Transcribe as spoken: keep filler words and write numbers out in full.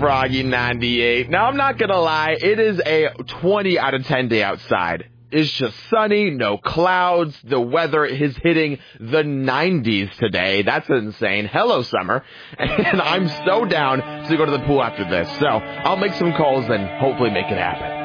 Froggy ninety-eight. Now, I'm not going to lie. It is a twenty out of ten day outside. It's just sunny, no clouds. The weather is hitting the nineties today. That's insane. Hello, summer. And I'm so down to go to the pool after this. So I'll make some calls and hopefully make it happen.